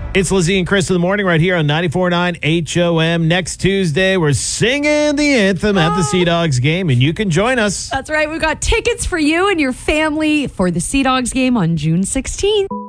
It's Lizzie and Chris in the morning right here on 94.9 HOM. Next Tuesday, we're singing the anthem at the Sea Dogs game, and you can join us. That's right. We've got tickets for you and your family for the Sea Dogs game on June 16th.